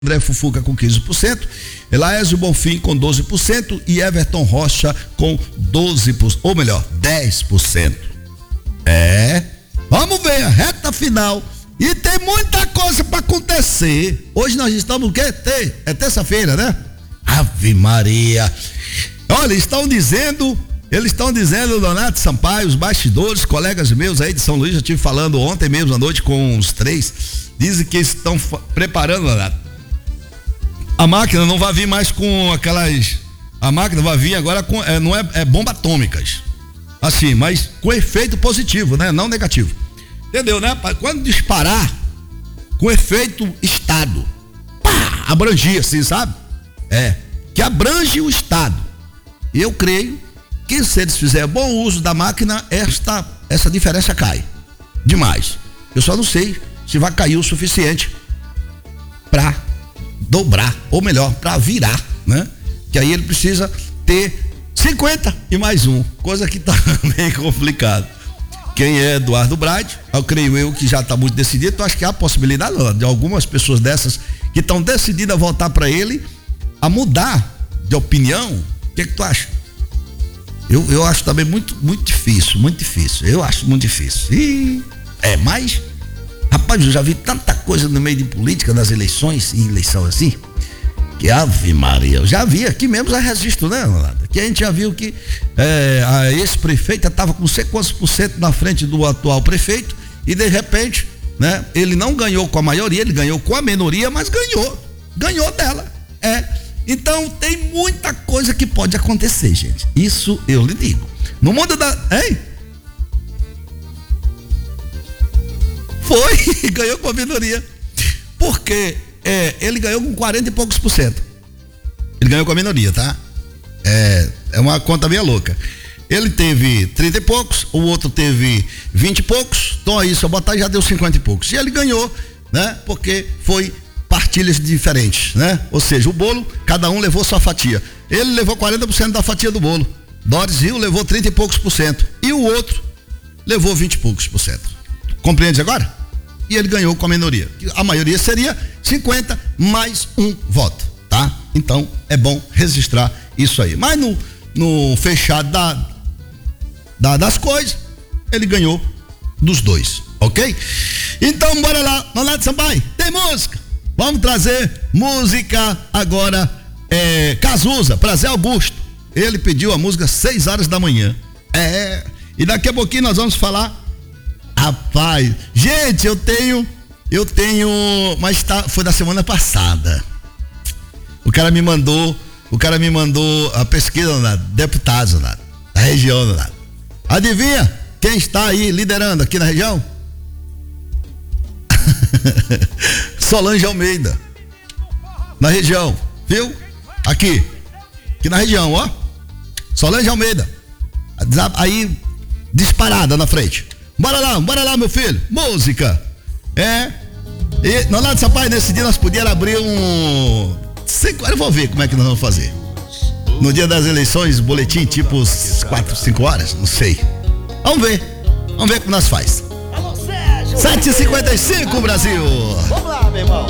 André Fufuca com 15%, Elaésio Bonfim com 12% e Everton Rocha com 12%, ou melhor, 10%. Vamos ver a reta final e tem muita coisa para acontecer. Hoje nós estamos o quê? É terça-feira, né? Ave Maria. Olha, eles estão dizendo, Leonardo Sampaio, os bastidores, colegas meus aí de São Luís, eu estive falando ontem mesmo à noite com os três, dizem que estão preparando, Leonardo. A máquina não vai vir mais com aquelas. A máquina vai vir agora com. Não é bombas atômicas. Assim, mas com efeito positivo, né? Não negativo. Entendeu, né? Quando disparar, com efeito estado. Pá! Abrangir, assim, sabe? Que abrange o estado. E eu creio que se eles fizerem bom uso da máquina, essa diferença cai. Demais. Eu só não sei se vai cair o suficiente pra dobrar, ou melhor, para virar, né? Que aí ele precisa ter 50 e mais um, coisa que tá meio complicado. Quem é Eduardo Braide, eu creio eu que já tá muito decidido, então acho que há a possibilidade de algumas pessoas dessas que estão decididas a votar para ele, a mudar de opinião. O que tu acha? Eu acho também muito difícil, eu acho muito difícil. Mas rapaz, eu já vi tanta coisa no meio de política, nas eleições e eleição assim, que Ave Maria, eu já vi aqui mesmo, já registro, né, Ronaldo? Que a gente já viu que a ex-prefeita estava com não sei quantos % na frente do atual prefeito e de repente, né, ele não ganhou com a maioria, ele ganhou com a minoria, mas ganhou dela, Então tem muita coisa que pode acontecer, gente, isso eu lhe digo. No mundo Foi, ganhou com a minoria. Porque ele ganhou com 40 e poucos %. Ele ganhou com a minoria, tá? É uma conta meio louca. Ele teve 30 e poucos, o outro teve 20 e poucos. Então aí, se eu botar, já deu 50 e poucos. E ele ganhou, né? Porque foi partilhas diferentes, né? Ou seja, o bolo, cada um levou sua fatia. Ele levou 40% da fatia do bolo. Doris Rio levou 30 e poucos %. E o outro levou 20 e poucos %. Compreende agora? E ele ganhou com a minoria. A maioria seria 50 mais um voto, tá? Então é bom registrar isso aí. Mas no fechado das coisas, ele ganhou dos dois, ok? Então bora lá, Leonardo Sampaio, tem música. Vamos trazer música agora. Cazuza, pra Zé Augusto. Ele pediu a música 6 horas da manhã. E daqui a pouquinho nós vamos falar. Rapaz, gente, eu tenho, mas foi da semana passada. O cara me mandou a pesquisa, Leonardo, deputados, Leonardo, da região, Leonardo. Adivinha quem está aí liderando aqui na região? Solange Almeida. Na região, viu? Aqui na região, ó. Solange Almeida. Aí, disparada na frente. Bora lá, meu filho. Música. E Leonardo Sampaio, nesse dia nós podíamos abrir eu vou ver como é que nós vamos fazer. No dia das eleições, boletim tipo 4, 5 horas, não sei. Vamos ver como nós faz. 7h55, Brasil. Vamos lá, meu irmão.